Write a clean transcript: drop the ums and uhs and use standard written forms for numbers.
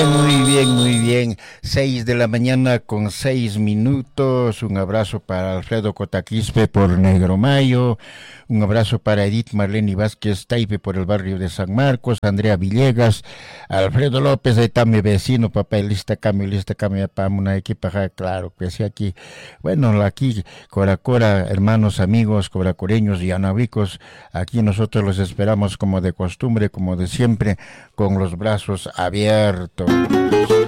muy bien. 6 de la mañana con 6 minutos. Un abrazo para Alfredo Cotaquispe por Negro Mayo. Un abrazo para Edith Marlene Vázquez Taipe por el barrio de San Marcos. Andrea Villegas. Alfredo López, ahí está mi vecino, papá, lista cambio, para una equipa, claro, que sí aquí. Bueno, aquí, Coracora, hermanos, amigos, coracoreños y anabicos, aquí nosotros los esperamos como de costumbre, como de siempre, con los brazos abiertos.